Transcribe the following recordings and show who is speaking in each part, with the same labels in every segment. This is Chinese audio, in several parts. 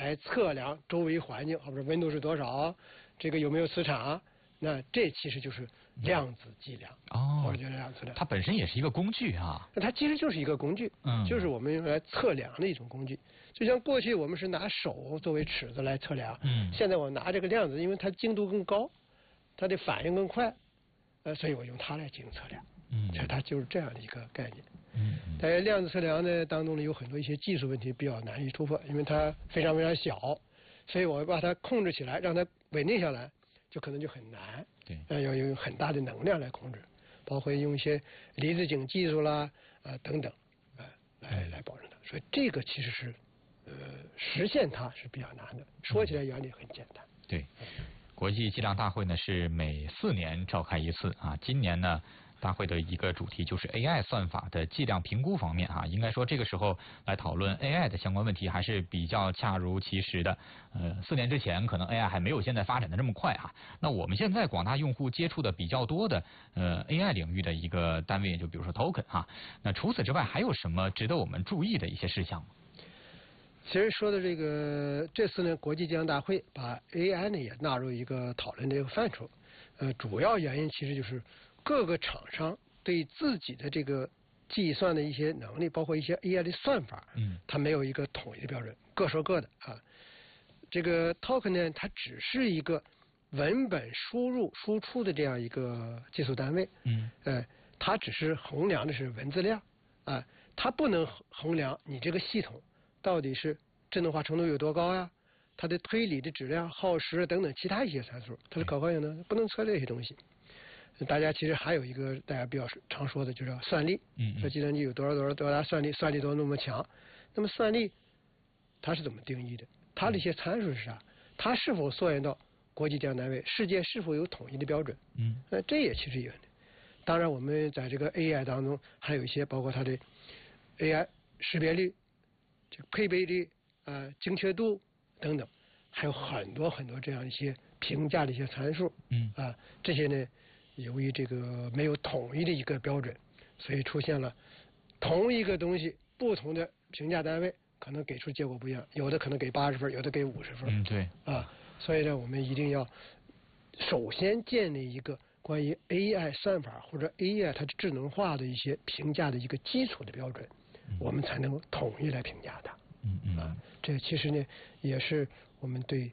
Speaker 1: 来测量周围环境，或者温度是多少，这个有没有磁场，那这其实就是量子计量或者叫量子计量。
Speaker 2: 它本身也是一个工具啊。
Speaker 1: 那它其实就是一个工具，就是我们用来测量的一种工具。就像过去我们是拿手作为尺子来测量，现在我拿这个量子，因为它精度更高，它的反应更快，所以我用它来进行测量。所以它就是这样的一个概念。但是量子测量呢当中呢有很多一些技术问题比较难以突破，因为它非常非常小，所以我把它控制起来，让它稳定下来，就可能就很难。
Speaker 2: 对，
Speaker 1: 要用很大的能量来控制，包括用一些离子阱技术啦，等等，来保证它。所以这个其实是实现它是比较难的。说起来原理很简单。
Speaker 2: 对，国际计量大会呢是每4年召开一次啊，今年呢。大会的一个主题就是 AI 算法的计量评估方面啊，应该说这个时候来讨论 AI 的相关问题还是比较恰如其时的。4年之前可能 AI 还没有现在发展的这么快啊。那我们现在广大用户接触的比较多的AI 领域的一个单位，就比如说 token 啊。那除此之外还有什么值得我们注意的一些事项吗？
Speaker 1: 其实说的这次呢，国际计量大会把 AI 呢也纳入一个讨论的一个范畴。主要原因其实就是各个厂商对自己的这个计算的一些能力，包括一些 AI 的算法，它没有一个统一的标准，各说各的啊。这个 token 呢，它只是一个文本输入输出的这样一个计数单位，它只是衡量的是文字量啊，它不能衡量你这个系统到底是智能化程度有多高呀，它的推理的质量、耗时等等其他一些参数，它的可靠性呢不能测这些东西。大家其实还有一个大家比较常说的，就是算力。说计算机有多少大算力，算力多那么强。那么算力它是怎么定义的？它的一些参数是啥？它是否溯源到国际计量单位？世界是否有统一的标准？这也其实有的。当然，我们在这个 AI 当中还有一些，包括它的 AI 识别率、这个配备率、精确度等等，还有很多很多这样一些评价的一些参数。这些呢，由于这个没有统一的一个标准，所以出现了同一个东西不同的评价单位可能给出结果不一样，有的可能给80分，有的给50分。
Speaker 2: 对。
Speaker 1: 所以呢，我们一定要首先建立一个关于 AI 算法或者 AI 它的智能化的一些评价的一个基础的标准，我们才能统一来评价它。这其实呢也是我们对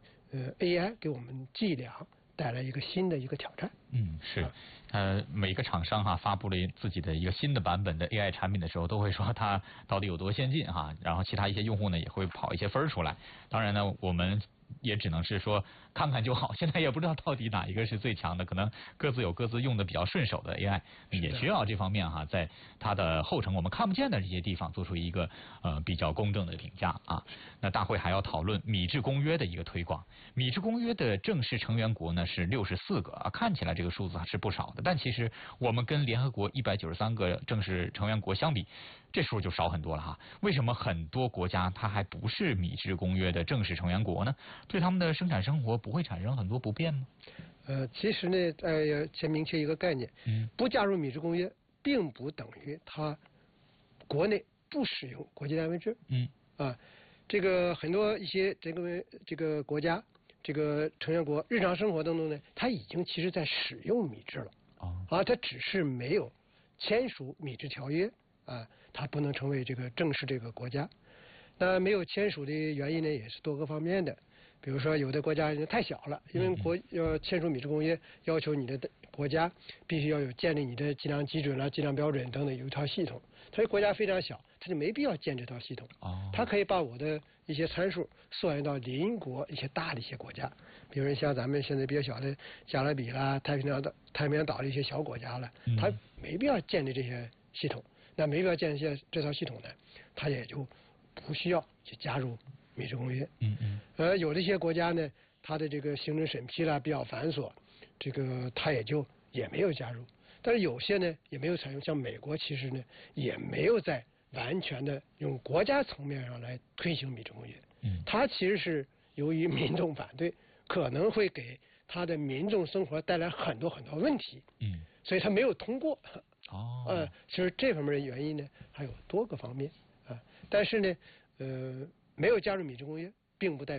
Speaker 1: AI 给我们计量带来一个新的一个挑战。
Speaker 2: 是，每个厂商发布了自己的一个新的版本的 AI 产品的时候，都会说它到底有多先进然后其他一些用户呢也会跑一些分出来。当然呢，我们也只能是说看看就好，现在也不知道到底哪一个是最强的，可能各自有各自用的比较顺手的 AI， 也需要这方面在它的后程我们看不见的这些地方做出一个比较公正的评价啊。那大会还要讨论米制公约的一个推广。米制公约的正式成员国呢是64个看起来这个数字还是不少的，但其实我们跟联合国193个正式成员国相比，这数就少很多了为什么很多国家它还不是米制公约的正式成员国呢？对他们的生产生活不会产生很多不便吗？
Speaker 1: 其实呢，先明确一个概念，不加入米制公约，并不等于它国内不使用国际单位制。这个很多一些这个国家，这个成员国日常生活当中呢，它已经其实在使用米制了。它只是没有签署米制条约它不能成为这个正式这个国家。那没有签署的原因呢，也是多个方面的。比如说，有的国家太小了，因为要签署米制公约，要求你的国家必须要有建立你的计量基准计量标准等等有一套系统。它的国家非常小，它就没必要建这套系统。它可以把我的一些参数溯源到邻国一些大的一些国家，比如像咱们现在比较小的加勒比啦、太平洋岛的一些小国家了，它没必要建立这些系统。那没必要建立这套系统呢，它也就不需要去加入米制公约。有的一些国家呢，它的这个行政审批比较繁琐，这个它也没有加入。但是有些呢也没有采用，像美国其实呢也没有在完全的用国家层面上来推行米制公约。它其实是由于民众反对，可能会给它的民众生活带来很多很多问题。所以它没有通过。其实这方面的原因呢还有多个方面但是呢没有加入米制公约并不代表